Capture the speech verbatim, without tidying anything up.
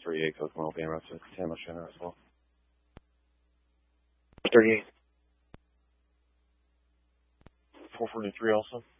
thirty-eight, Kokomo, being route to San Luciano as well. thirty-eight. four forty-three also.